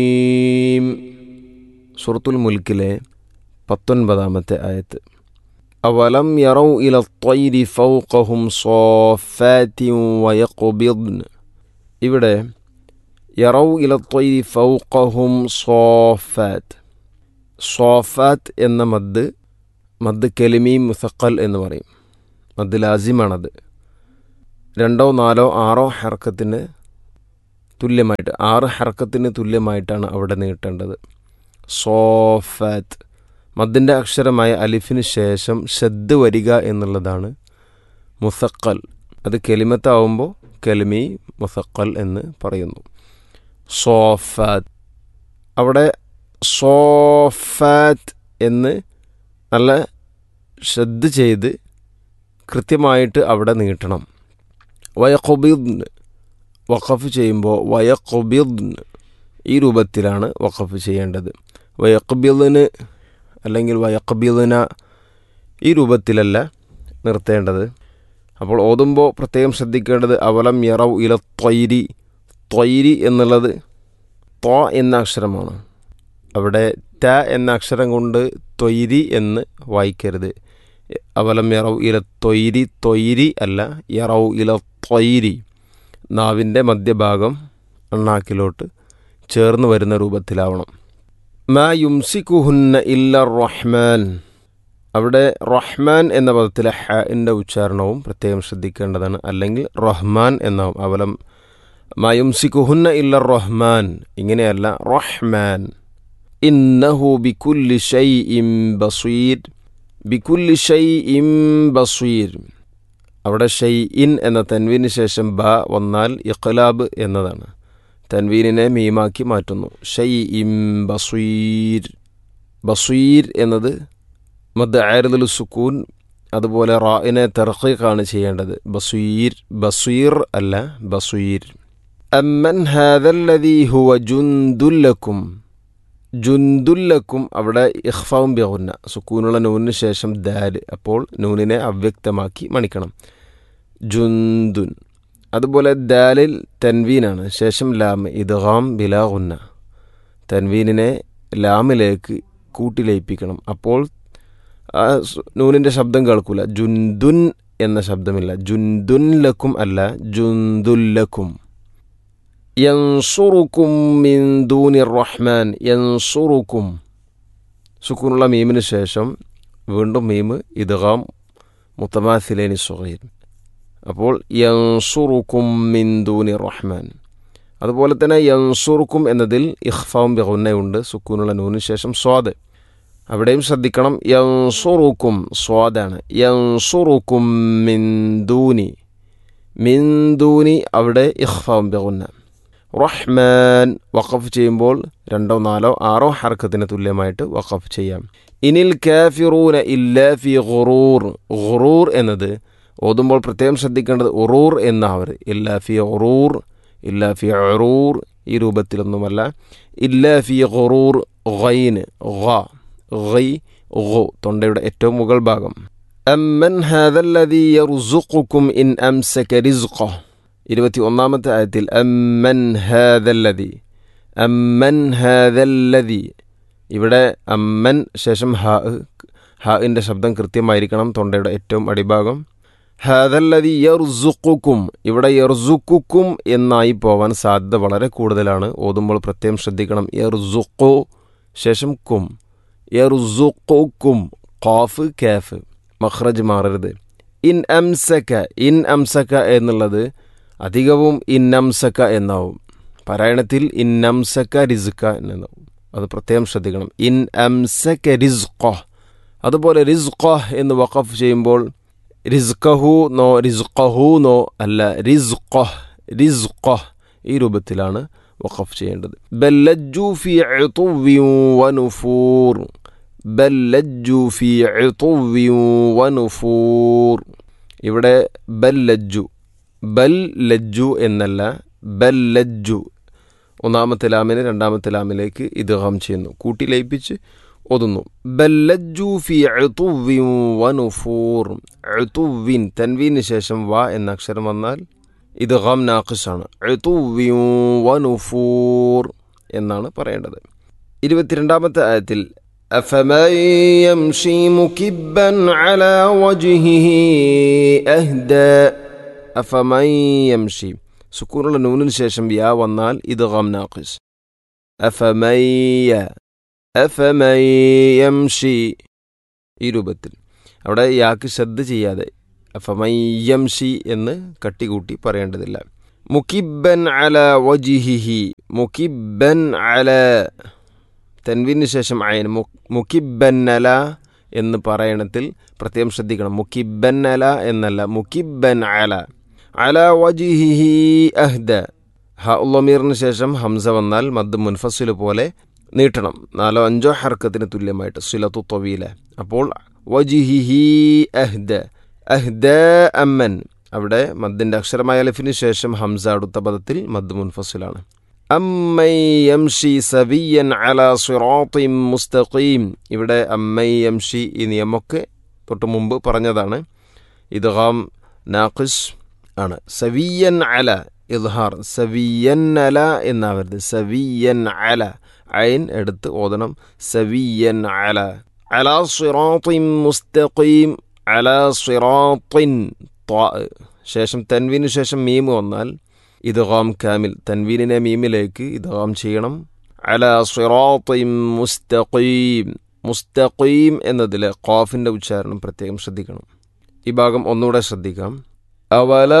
സൂറത്തുൽ മുൽക്കിലെ 19-ാമത്തെ ആയത്ത്. അവലം യറൗ ഇല ത്വയ്രി ഫൗഖഹും സ്വാഫാത്തിൻ വയഖ്ബിദ്ൻ. ഇവിടെ യറൗ ഇല ത്വയ്രി ഫൗഖഹും സ്വാഫാത്ത്. സ്വാഫാത്ത് എന്ന മദ് കലിമി മുസഖൽ എന്ന് പറയും. മദ് ലാസിമാണത്. 2, 4, 6 ഹർക്കത്തിന് തുല്യമായിട്ട് 6 ഹർക്കത്തിന് തുല്യമായിട്ടാണ് അവിടെ നീട്ടേണ്ടത്. സോഫാത്ത് മദ്ദിൻ്റെ അക്ഷരമായ അലിഫിന് ശേഷം ഷദ് വരിക എന്നുള്ളതാണ് മുസഖൽ. അത് കലിമത്താവുമ്പോൾ കലിമി മുസഖൽ എന്ന് പറയുന്നു. സോഫാത്ത് അവിടെ സോഫാത്ത് എന്ന് നല്ല ഷദ് ചെയ്ത് കൃത്യമായിട്ട് അവിടെ നീട്ടണം. വയഖ്ബിദ്ൻ വഖഫ് ചെയ്യുമ്പോൾ വയഖ്ബിദ്ൻ ഈ രൂപത്തിലാണ് വഖഫ് ചെയ്യേണ്ടത്. വയഖ്ബിദ്ന് അല്ലെങ്കിൽ വയഖ്ബിദ്ന ഈ രൂപത്തിലല്ല നിർത്തേണ്ടത്. അപ്പോൾ ഓതുമ്പോൾ പ്രത്യേകം ശ്രദ്ധിക്കേണ്ടത് അവലം യറൗ ഇല ത്വയ്രി. ത്വയ്രി എന്നുള്ളത് ത്വ എന്ന അക്ഷരമാണ്. അവിടെ ത എന്ന അക്ഷരം കൊണ്ട് ത്വയ്രി എന്ന് വായിക്കരുത്. അവലം യറൗ ഇല ത്വയ്രി, ത്വയ്രി അല്ല, യറൗ ഇല ത്വയ്രി. നാവിൻ്റെ മധ്യഭാഗം അണ്ണാക്കിലോട്ട് ചേർന്ന് വരുന്ന രൂപത്തിലാവണം. മാ യുംസിക്കുഹുന്ന ഇല്ല റഹ്മാൻ. അവിടെ റഹ്മാൻ എന്ന പദത്തിലെ ഹാഇൻ്റെ ഉച്ചാരണവും പ്രത്യേകം ശ്രദ്ധിക്കേണ്ടതാണ്. അല്ലെങ്കിൽ റഹ്മാൻ എന്നാവും. അവലം മാ യുംസിക്കുഹുന്ന ഇല്ല റഹ്മാൻ, ഇങ്ങനെയല്ല, റഹ്മാൻ. ഇന്നഹു ബികുല്ലി ഷൈഇൻ ബസീർ. ബികുല്ലി ഷൈഇൻ ബസീർ. അവിടെ ഷൈഇൻ എന്ന തൻവീന് ശേഷം ബ വന്നാൽ ഇഖ്ലാബ് എന്നതാണ്. തൻവീനിനെ മീമാക്കി മാറ്റുന്നു. ഷൈഇൻ ബസീർ. ബസീർ എന്നത് മദ് ആരിദുൽ സുക്കൂൻ, അതുപോലെ റാഇനെ തർഖീഖാണ് ചെയ്യേണ്ടത്. ബസീർ, ബസീർ അല്ല, ബസീർ. അമ്മൻ ഹാദല്ലദീ ഹുവ ജുൻദുല്ലക്കും. ജുൻദുല്ലക്കും അവിടെ ഇഖ്ഫാഉം ബിഗുന്ന, സുക്കൂനുള്ള നൂനിന് ശേഷം ദാൽ, അപ്പോൾ നൂനിനെ അവ്യക്തമാക്കി മണിക്കണം. ജുൻദുൻ. അതുപോലെ ദാലിൽ തൻവീനാണ്, ശേഷം ലാം, ഇദ്ഗാം ബിലാ ഗുന്ന. തൻവീനിനെ ലാമിലേക്ക് കൂട്ടിലയിപ്പിക്കണം. അപ്പോൾ നൂനിൻ്റെ ശബ്ദം കേൾക്കൂല. ജുൻദുൻ എന്ന ശബ്ദമില്ല. ജുൻദുൻ ലക്കും അല്ല, ജുൻദുല്ലക്കും. യൻസുറുക്കും മിൻ ദൂനിർ റഹ്മാൻ. യൻസുറുക്കും സുക്കൂനുള്ള മീമിന് ശേഷം വീണ്ടും മീമ് ഇദ്ഗാം മുത്തമാസിലൈനി സ്വഗീർ. അപ്പോൾ യൻസുറുക്കും മിൻ ദൂനിർ റഹ്മാൻ. അതുപോലെ തന്നെ യൻസുറുക്കും എന്നതിൽ ഇഖ്ഫാഉം ബിഗുന്നയുണ്ട്, സുക്കൂനുള്ള നൂനിന് ശേഷം സ്വാദ്. അവിടെയും ശ്രദ്ധിക്കണം. യൻസുറുക്കും സ്വാദാണ്. യൻസുറുക്കും മിൻ ദൂനി. മിൻ ദൂനി അവിടെ ഇഖ്ഫാഉം ബിഗുന്ന. റഹ്മാൻ വഖഫ് ചെയ്യുമ്പോൾ 2, 4, 6 ഹർക്കത്തിന് തുല്യമായിട്ട് വഖഫ് ചെയ്യാം. ഇനിൽ കാഫിറൂന ഇല്ലാ ഫി ഗുറൂർ. ഗുറൂർ എന്നത് ഓതുമ്പോൾ പ്രത്യേകം ശ്രദ്ധിക്കേണ്ടത് ഉറൂർ എന്നാവരുത്. ഇല്ലാ ഫി ഗുറൂർ, ഇല്ലാ ഫി ഉറൂർ ഈ രൂപത്തിലൊന്നുമല്ല. ഇല്ലാ ഫി ഗുറൂർ. ഗൈന് ഗൈ ഗു തൊണ്ടയുടെ ഏറ്റവും മുകൾ ഭാഗം. അമ്മൻ ഹാദല്ലദീ യർസുഖുക്കും ഇൻ അംസക റിസ്ഖഹു. 21-ാമത്തെ ആയത്തിൽ അമ്മൻ ഹാദല്ലദി. അമ്മൻ ഹാദല്ലദി. ഇവിടെ അമ്മൻ ശേഷം ഹാഇൻ്റെ ശബ്ദം കൃത്യമായിരിക്കണം, തൊണ്ടയുടെ ഏറ്റവും അടിഭാഗം. ഹാദല്ലദി യർസുഖുക്കും. ഇവിടെ യർസുഖുക്കും എന്നായി പോവാൻ സാധ്യത വളരെ കൂടുതലാണ്. ഓതുമ്പോൾ പ്രത്യേകം ശ്രദ്ധിക്കണം. യർസുഖു ശേഷം കും. യർസുഖുക്കും. ഖാഫ് കാഫ് മഖ്റജ് മാറരുത്. ഇൻ അംസക. ഇൻ അംസക എന്നുള്ളത് അധികവും ഇന്നംസക്ക എന്നാവും. പാരായണത്തിൽ ഇന്നംസക്ക റിസ്ക എന്നാവും. അത് പ്രത്യേകം ശ്രദ്ധിക്കണം. ഇൻ അംസക റിസ്ഖഹ്. അതുപോലെ റിസ്ഖഹ് എന്ന് വഖഫ് ചെയ്യുമ്പോൾ റിസ്ഖഹു നോ റിസ്ഖഹു നോ അല്ല, റിസ്ഖഹ് റിസ്ഖഹ് ഈ രൂപത്തിലാണ് വഖഫ് ചെയ്യേണ്ടത്. ബല്ലജ്ജു ഫി ഉതുവ്വിൻ വനുഫൂർ. ബല്ലജ്ജു ഫി ഉതുവ്വിൻ വനുഫൂർ. ഇവിടെ ബല്ലജ്ജു, ബൽ ലജ്ജു എന്നല്ല, ബല്ലജ്ജു. 1-ാമത്തെ ലാമിനെ 2-ാമത്തെ ലാമിലേക്ക് ഇദ്ഗാം ചെയ്യുന്നു, കൂട്ടി ലയിപ്പിച്ച് ഓതുന്നു. ബല്ലജ്ജു ഫി ഉതുവ്വിൻ വനുഫൂർ. ഉതുവ്വിൻ തൻവീന് ശേഷം വ എന്ന അക്ഷരം വന്നാൽ ഇദ്ഗാം നാഖിസാണ്. ഉതുവ്വിൻ വനുഫൂർ എന്നാണ് പറയേണ്ടത്. 22-ാമത്തെ ആയത്തിൽ അഫമൻ യംശി മുകിബ്ബൻ അലാ വജ്ഹിഹി അഹ്ദാ. അഫമൻ യംശി സുക്കൂനുള്ള നൂനിന് ശേഷം യാ വന്നാൽ ഇദ്ഗാം നാഖിസ്. അഫമൻ യംശി ഈ രൂപത്തിൽ. അവിടെ യാക്ക് ശബ്ദ ചെയ്യാതെ അഫമൻ യംശി എന്ന് കട്ടികൂട്ടി പറയേണ്ടതില്ല. മുകിബ്ബൻ അലാ വജ്ഹിഹി, മുകിബ്ബൻ അലാ തൻവീന് ശേഷം അയൻ, മുകിബ്ബൻ അല എന്ന് പറയണത്തിൽ പ്രത്യേകം ശ്രദ്ധിക്കണം. മുകിബ്ബൻ അല എന്നല്ല, മുകിബ്ബൻ അല. അല വജ്ഹിഹി അഹ്ദ. ഹ ഉള്ളമീറിന് ശേഷം ഹംസ വന്നാൽ മദ് മുൻഫസിൽ പോലെ നീട്ടണം, 4-5 ഹർക്കത്തിന് തുല്യമായിട്ട്, സിലത്തു തവീല. അപ്പോൾ വജ്ഹിഹി അഹ്ദ, അഹ്ദ അമ്മൻ. അവിടെ മദ്ദിൻ്റെ അക്ഷരമായ അലിഫിന് ശേഷം ഹംസ അടുത്ത പദത്തിൽ മദ് മുൻഫസിലാണ്. അമ്മൻ യംശി സവിയ്യൻ അലാ സിറാത്തിൻ മുസ്തഖീം. ഇവിടെ അമ്മൻ യംശി ഈ നിയമമൊക്കെ തൊട്ട് മുമ്പ് പറഞ്ഞതാണ്. ഇദ്ഗാം നാഖിസ് ആണ്. സവിയ്യൻ അല ഇദ്ഹാർ, സവിയ്യൻ അല എന്നാവരുത്, സവിയ്യൻ അല. ഐൻ എടുത്ത് ഓതണം, സവിയ്യൻ അല. അലാ സിറാത്തിൻ മുസ്തഖീം, അലാ സിറാത്തിൻ ശേഷം തൻവീന് ശേഷം മീമ് വന്നാൽ ഇദ്ഗാം കാമിൽ, തൻവീനിനെ മീമിലേക്ക് ഇദ്ഗാം ചെയ്യണം. അലാ സിറാത്തിൻ മുസ്തഖീം. മുസ്തഖീം എന്നതിലെ ഖാഫിൻ്റെ ഉച്ചാരണം പ്രത്യേകം ശ്രദ്ധിക്കണം. ഈ ഭാഗം ഒന്നുകൂടെ ശ്രദ്ധിക്കാം. അവല